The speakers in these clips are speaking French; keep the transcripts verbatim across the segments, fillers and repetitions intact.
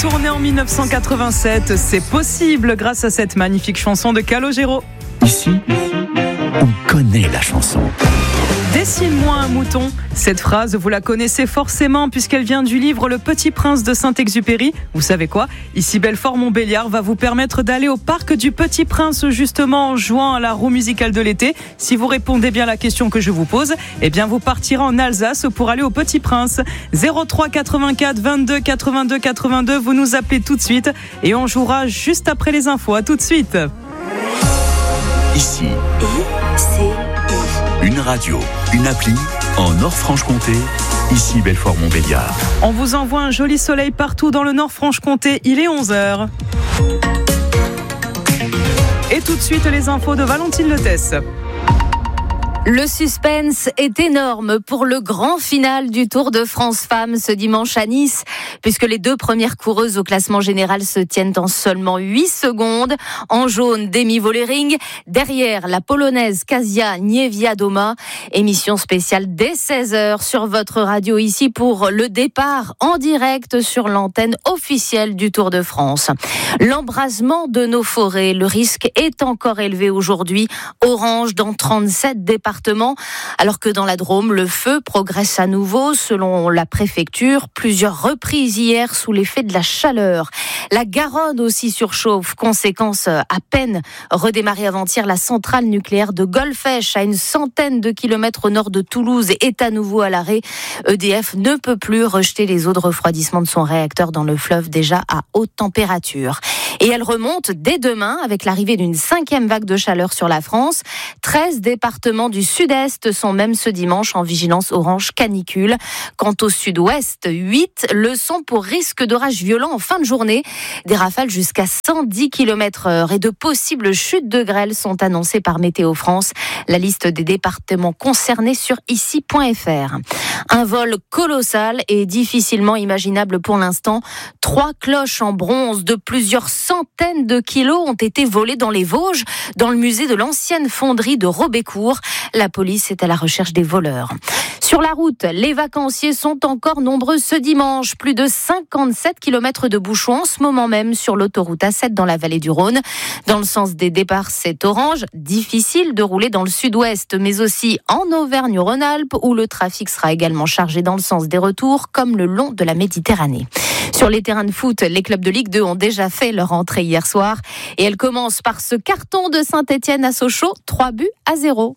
retourner en dix-neuf cent quatre-vingt-sept, c'est possible grâce à cette magnifique chanson de Calogero. Ici, on connaît la chanson. Dessine-moi un mouton. Cette phrase, vous la connaissez forcément puisqu'elle vient du livre Le Petit Prince de Saint-Exupéry. Vous savez quoi ? Ici, Belfort-Montbéliard va vous permettre d'aller au parc du Petit Prince justement en jouant à la roue musicale de l'été. Si vous répondez bien à la question que je vous pose, eh bien vous partirez en Alsace pour aller au Petit Prince. zéro trois quatre-vingt-quatre vingt-deux quatre-vingt-deux quatre-vingt-deux, vous nous appelez tout de suite et on jouera juste après les infos. À tout de suite. Ici, I, C, I. Une radio, une appli, en Nord-Franche-Comté, ici Belfort-Montbéliard. On vous envoie un joli soleil partout dans le Nord-Franche-Comté, il est onze heures. Et tout de suite les infos de Valentine Letesse. Le suspense est énorme pour le grand final du Tour de France Femmes ce dimanche à Nice, puisque les deux premières coureuses au classement général se tiennent en seulement huit secondes. En jaune, Demi Vollering. Derrière, la polonaise Kasia Niewiadoma. Émission spéciale dès seize heures sur votre radio ici pour le départ en direct sur l'antenne officielle du Tour de France. L'embrasement de nos forêts, le risque est encore élevé aujourd'hui. Orange dans trente-sept départements. Alors que dans la Drôme, le feu progresse à nouveau selon la préfecture. Plusieurs reprises hier sous l'effet de la chaleur. La Garonne aussi surchauffe. Conséquence, à peine redémarrée avant-hier, la centrale nucléaire de Golfech, à une centaine de kilomètres au nord de Toulouse, est à nouveau à l'arrêt. E D F ne peut plus rejeter les eaux de refroidissement de son réacteur dans le fleuve déjà à haute température. Et elle remonte dès demain avec l'arrivée d'une cinquième vague de chaleur sur la France. treize départements du sud-est sont même ce dimanche en vigilance orange canicule. Quant au sud-ouest, huit leçons pour risque d'orage violent en fin de journée. Des rafales jusqu'à cent dix kilomètres heure et de possibles chutes de grêle sont annoncées par Météo France. La liste des départements concernés sur ici point f r. Un vol colossal et difficilement imaginable pour l'instant. Trois cloches en bronze de plusieurs centaines de kilos ont été volées dans les Vosges, dans le musée de l'ancienne fonderie de Robécourt. La police est à la recherche des voleurs. Sur la route, les vacanciers sont encore nombreux ce dimanche. Plus de cinquante-sept kilomètres de bouchons en ce moment même sur l'autoroute A sept dans la vallée du Rhône. Dans le sens des départs, c'est orange. Difficile de rouler dans le sud-ouest, mais aussi en Auvergne-Rhône-Alpes, où le trafic sera également chargé dans le sens des retours, comme le long de la Méditerranée. Sur les terrains de foot, les clubs de Ligue deux ont déjà fait leur entrée hier soir. Et elle commence par ce carton de Saint-Etienne à Sochaux, trois buts à zéro.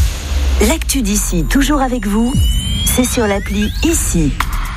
L'actu d'ici, toujours avec vous, c'est sur l'appli Ici.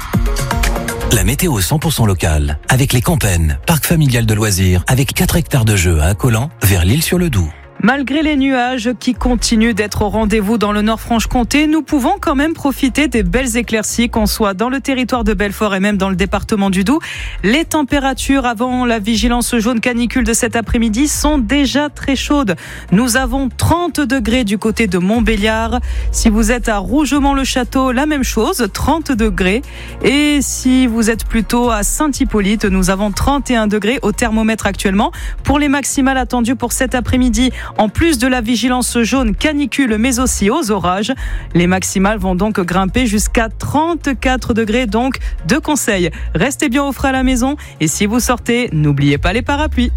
La météo cent pour cent locale, avec les Campennes, parc familial de loisirs, avec quatre hectares de jeux à Accolant, vers l'Île-sur-le-Doubs. Malgré les nuages qui continuent d'être au rendez-vous dans le Nord-Franche-Comté, nous pouvons quand même profiter des belles éclaircies, qu'on soit dans le territoire de Belfort et même dans le département du Doubs. Les températures avant la vigilance jaune canicule de cet après-midi sont déjà très chaudes. Nous avons trente degrés du côté de Montbéliard. Si vous êtes à Rougemont-le-Château, la même chose, trente degrés. Et si vous êtes plutôt à Saint-Hippolyte, nous avons trente et un degrés au thermomètre actuellement. Pour les maximales attendues pour cet après-midi, en plus de la vigilance jaune canicule, mais aussi aux orages, les maximales vont donc grimper jusqu'à trente-quatre degrés. Donc, deux conseils. Restez bien au frais à la maison et si vous sortez, n'oubliez pas les parapluies.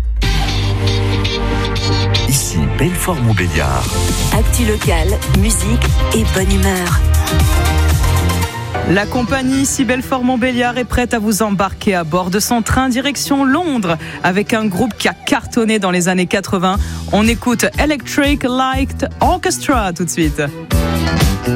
Ici Belfort-Montbéliard. Actu locale, musique et bonne humeur. La compagnie ici Belfort-Montbéliard est prête à vous embarquer à bord de son train direction Londres avec un groupe qui a cartonné dans les années quatre-vingts. On écoute Electric Light Orchestra tout de suite.